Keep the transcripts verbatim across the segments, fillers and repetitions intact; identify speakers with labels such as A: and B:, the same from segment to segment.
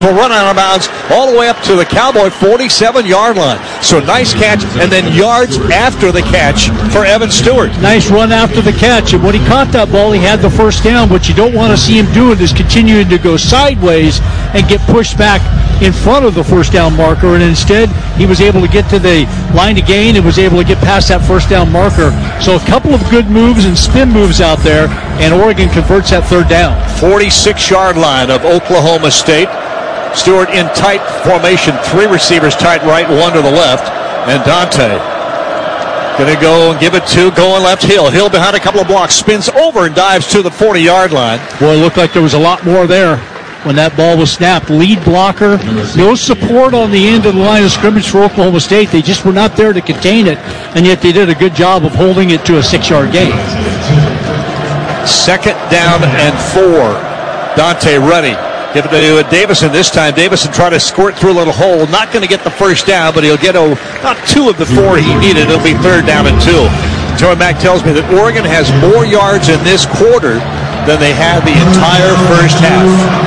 A: will run out of bounds all the way up to the Cowboy forty-seven-yard line. So nice catch, and then yards after the catch for Evan Stewart.
B: Nice run after the catch, and when he caught that ball, he had the first down. What you don't want to see him doing is continuing to go sideways and get pushed back in front of the first down marker, and instead he was able to get to the line to gain and was able to get past that first down marker. So a couple of good moves and spin moves out there, and Oregon converts that third down.
A: forty-six-yard line of Oklahoma State. Stewart in tight formation, three receivers tight right, one to the left, and Dante going to go and give it to going left Hill. Hill behind a couple of blocks, spins over and dives to the forty-yard line.
B: Boy, it looked like there was a lot more there when that ball was snapped. Lead blocker, no support on the end of the line of scrimmage for Oklahoma State. They just were not there to contain it, and yet they did a good job of holding it to a six-yard gain.
A: Second down and four. Dante ready. Give it to Davison this time. Davison tried to squirt through a little hole. Not going to get the first down, but he'll get a, about two of the four he needed. It'll be third down and two. Joey Mack tells me that Oregon has more yards in this quarter than they had the entire first half.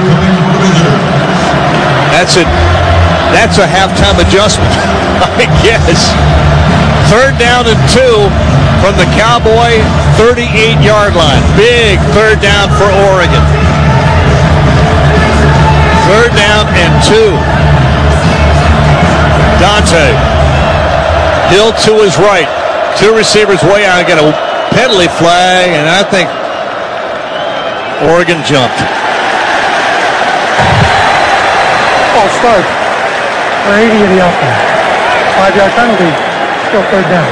A: That's a, that's a halftime adjustment, I guess. Third down and two from the Cowboy thirty-eight-yard line. Big third down for Oregon. Third down and two. Dante. Hill to his right. Two receivers way out. Got a penalty flag, and I think Oregon jumped.
C: Ball start. For eighty of the offense. Five-yard penalty. Still third down.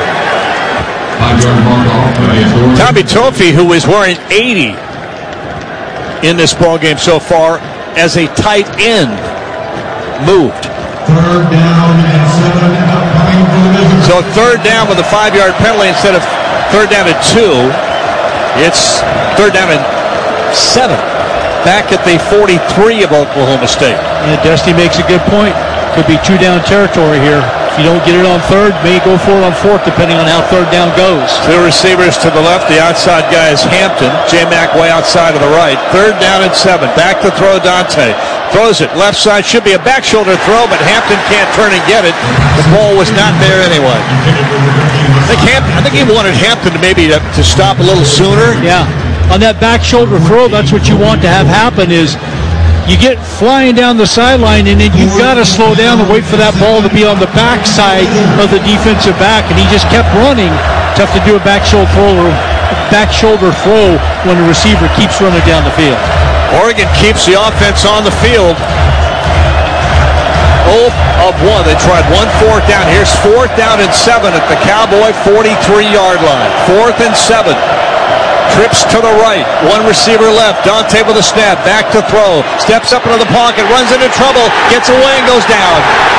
A: Tommy Tofi, who is wearing eighty in this ball game so far, as a tight end, moved.
D: Third down and seven.
A: So third down with a five-yard penalty instead of third down and two. It's third down and seven. Back at the forty-three of Oklahoma State.
B: And Dusty makes a good point. Could be two-down territory here. If you don't get it on third, may go for it on fourth, depending on how third down goes.
A: Two receivers to the left. The outside guy is Hampton. J-Mac way outside of the right. Third down and seven. Back to throw Dante. Throws it. Left side should be a back shoulder throw, but Hampton can't turn and get it. The ball was not there anyway. I think, Hampton, I think he wanted Hampton to maybe to, to stop a little sooner.
B: Yeah. On that back shoulder throw, that's what you want to have happen is you get flying down the sideline, and then you've got to slow down and wait for that ball to be on the back side of the defensive back, and he just kept running. Tough to do a back shoulder throw, back shoulder throw when the receiver keeps running down the field.
A: Oregon keeps the offense on the field. oh of one. They tried one fourth down. Here's fourth down and seven at the Cowboy forty-three-yard line. Fourth and seven. Trips to the right. One receiver left. Dante with a snap. Back to throw. Steps up into the pocket. Runs into trouble. Gets away and goes down.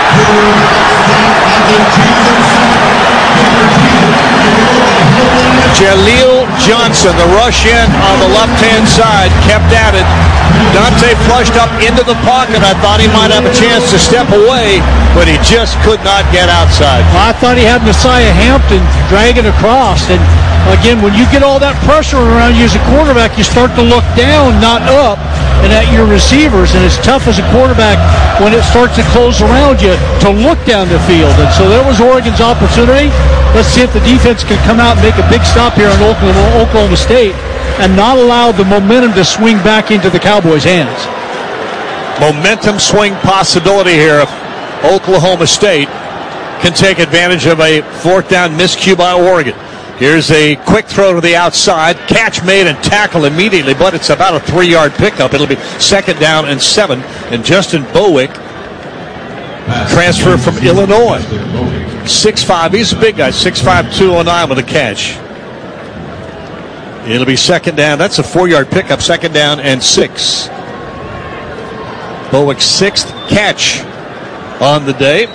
A: Jaleel Johnson, the rush in on the left-hand side, kept at it. Dante flushed up into the pocket. I thought he might have a chance to step away, but he just could not get outside.
B: Well, I thought he had Messiah Hampton dragging across, and again, when you get all that pressure around you as a quarterback, you start to look down, not up, and at your receivers, and it's tough as a quarterback when it starts to close around you to look down the field. And so there was Oregon's opportunity. Let's see if the defense can come out and make a big stop here in Oklahoma, Oklahoma State and not allow the momentum to swing back into the Cowboys' hands.
A: Momentum swing possibility here if Oklahoma State can take advantage of a fourth down miscue by Oregon. Here's a quick throw to the outside. Catch made and tackle immediately, but it's about a three-yard pickup. It'll be second down and seven. And Justin Bowick, transfer from Illinois. six five. He's a big guy. six five, two oh nine with a catch. It'll be second down. That's a four-yard pickup. Second down and six. Bowick's sixth catch on the day.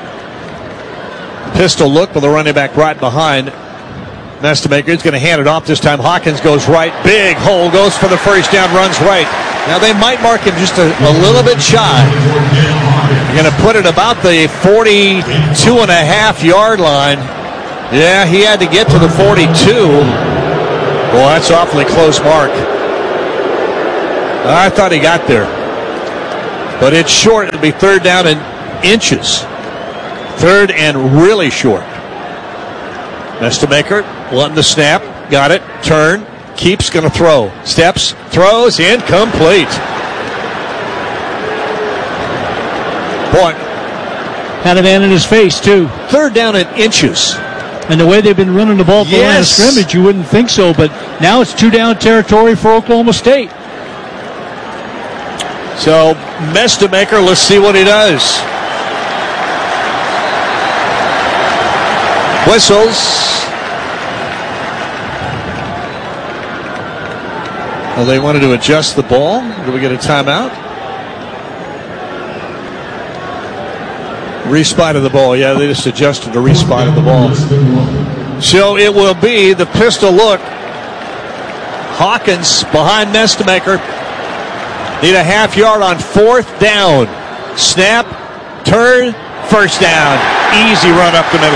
A: Pistol look with the running back right behind Nestamaker. He's going to hand it off this time. Hawkins goes right. Big hole. Goes for the first down. Runs right. Now they might mark him just a, a little bit shy. You're going to put it about the forty-two and a half yard line. Yeah, he had to get to the forty-two. Well, that's awfully close mark. I thought he got there. but it's short. It'll be third down in inches. Third and really short. Mestemaker wanting the snap. Got it. Turn. Keeps going to throw. Steps. Throws. Incomplete. Boy.
B: Had a man in his face, too.
A: Third down in inches.
B: And the way they've been running the ball for the line of
A: Yes.
B: scrimmage, you wouldn't think so. But now it's two-down territory for Oklahoma State.
A: So, Mestemaker, let's see what he does. Whistles. Well, they wanted to adjust the ball. Do we get a timeout? Respot of the ball. Yeah, they just adjusted the respot of the ball. So it will be the pistol look. Hawkins behind Mestemaker. Need a half yard on fourth down. Snap, turn, first down. Easy run up the middle.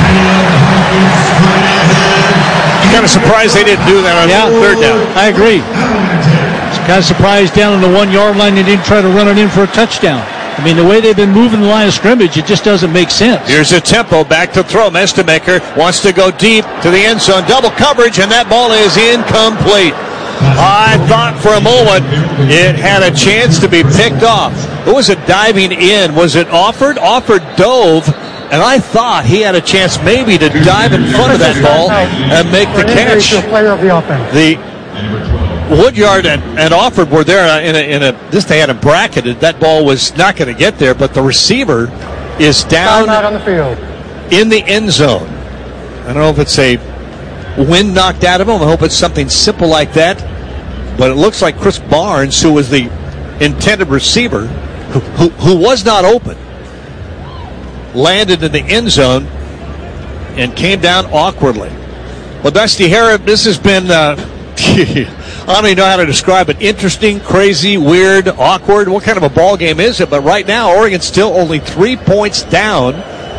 A: Kind of surprised they didn't do that on
B: Yeah,
A: third down.
B: I agree. Kind of surprised down on the one-yard line they didn't try to run it in for a touchdown. I mean, the way they've been moving the line of scrimmage, it just doesn't make sense.
A: Here's a tempo back to throw. Mestemaker wants to go deep to the end zone. Double coverage, and that ball is incomplete. I thought for a moment it had a chance to be picked off. It was a diving in. Was it Offord? Offord dove, and I thought he had a chance maybe to dive in front of that ball and make the catch.
C: Player of the offense.
A: The Woodyard and, and Offord were there in a, in a this they had him bracketed. That ball was not going to get there, but the receiver is down
C: Timeout on the field.
A: in the end zone. I don't know if it's a wind knocked out of him. I hope it's something simple like that. But it looks like Chris Barnes, who was the intended receiver, who, who, who was not open, landed in the end zone and came down awkwardly. Well, Dusty Harrod, this has been, uh, I don't even know how to describe it. Interesting, crazy, weird, awkward. What kind of a ball game is it? But right now, Oregon's still only three points down.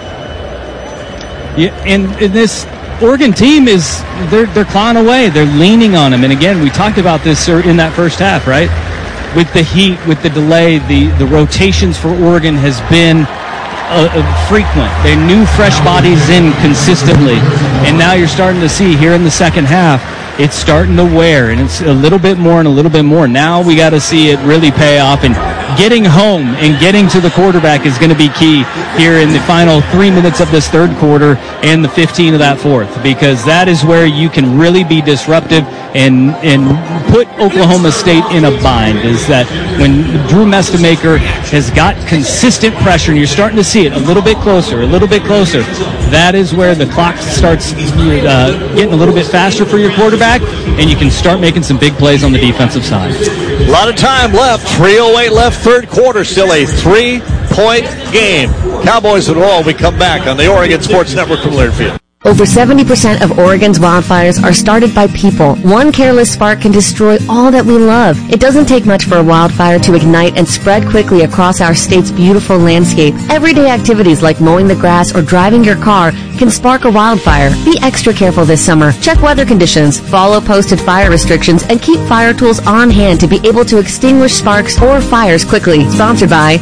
E: Yeah, and, and this Oregon team is, they're, they're clawing away. They're leaning on them. And again, we talked about this in that first half, right? With the heat, with the delay, the, the rotations for Oregon has been uh, uh, frequent. They new fresh bodies in consistently. And now you're starting to see here in the second half, it's starting to wear, and it's a little bit more and a little bit more. Now we got to see it really pay off, and getting home and getting to the quarterback is going to be key here in the final three minutes of this third quarter and the fifteen of that fourth, because that is where you can really be disruptive and and put Oklahoma State in a bind. Is that when Drew Mestemaker has got consistent pressure, and you're starting to see it a little bit closer, a little bit closer, that is where the clock starts uh, getting a little bit faster for your quarterback, and you can start making some big plays on the defensive side.
A: A lot of time left. three oh eight left, third quarter. Still a three-point game. Cowboys and all. We come back on the Oregon Sports Network from Learfield.
F: Over seventy percent of Oregon's wildfires are started by people. One careless spark can destroy all that we love. It doesn't take much for a wildfire to ignite and spread quickly across our state's beautiful landscape. Everyday activities like mowing the grass or driving your car can spark a wildfire. Be extra careful this summer. Check weather conditions, follow posted fire restrictions, and keep fire tools on hand to be able to extinguish sparks or fires quickly. Sponsored by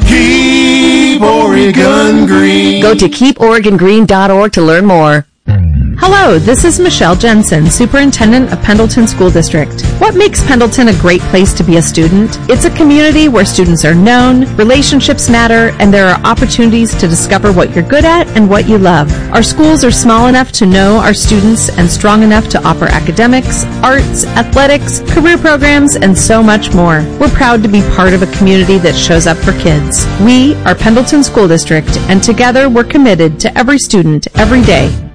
G: Keep Oregon Green.
F: Go to keep oregon green dot org to learn more.
H: Hello, this is Michelle Jensen, Superintendent of Pendleton School District. What makes Pendleton a great place to be a student? It's a community where students are known, relationships matter, and there are opportunities to discover what you're good at and what you love. Our schools are small enough to know our students and strong enough to offer academics, arts, athletics, career programs, and so much more. We're proud to be part of a community that shows up for kids. We are Pendleton School District, and together we're committed to every student every day.